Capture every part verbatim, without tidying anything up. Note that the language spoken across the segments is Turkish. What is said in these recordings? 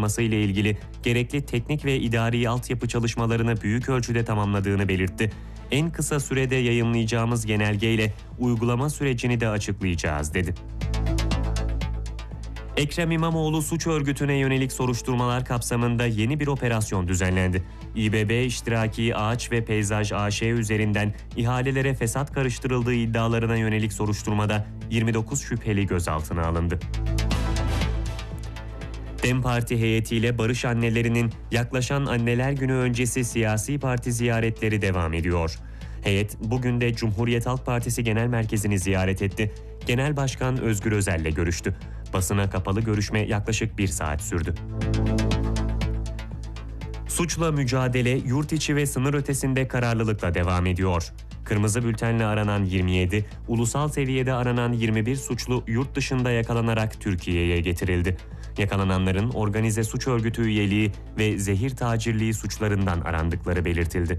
uygulaması ile ilgili gerekli teknik ve idari altyapı çalışmalarını büyük ölçüde tamamladığını belirtti. En kısa sürede yayımlayacağımız genelgeyle uygulama sürecini de açıklayacağız, dedi. Ekrem İmamoğlu suç örgütüne yönelik soruşturmalar kapsamında yeni bir operasyon düzenlendi. İBB İştiraki Ağaç ve Peyzaj A Ş üzerinden ihalelere fesat karıştırıldığı iddialarına yönelik soruşturmada yirmi dokuz şüpheli gözaltına alındı. DEM Parti heyetiyle Barış Annelerinin yaklaşan Anneler Günü öncesi siyasi parti ziyaretleri devam ediyor. Heyet bugün de Cumhuriyet Halk Partisi Genel Merkezi'ni ziyaret etti. Genel Başkan Özgür Özel'le görüştü. Basına kapalı görüşme yaklaşık bir saat sürdü. Suçla mücadele yurt içi ve sınır ötesinde kararlılıkla devam ediyor. Kırmızı bültenle aranan yirmi yedi, ulusal seviyede aranan yirmi bir suçlu yurt dışında yakalanarak Türkiye'ye getirildi. Yakalananların organize suç örgütü üyeliği ve zehir tacirliği suçlarından arandıkları belirtildi.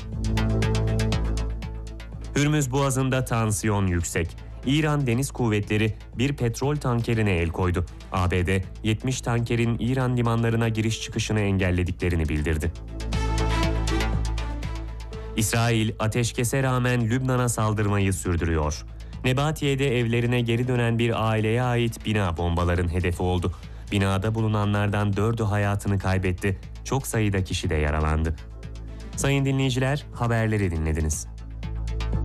Hürmüz Boğazı'nda tansiyon yüksek. İran Deniz Kuvvetleri bir petrol tankerine el koydu. A B D yetmiş tankerin İran limanlarına giriş çıkışını engellediklerini bildirdi. İsrail ateşkese rağmen Lübnan'a saldırmayı sürdürüyor. Nebatiye'de evlerine geri dönen bir aileye ait bina bombaların hedefi oldu. Binada bulunanlardan dördü hayatını kaybetti. Çok sayıda kişi de yaralandı. Sayın dinleyiciler, haberleri dinlediniz.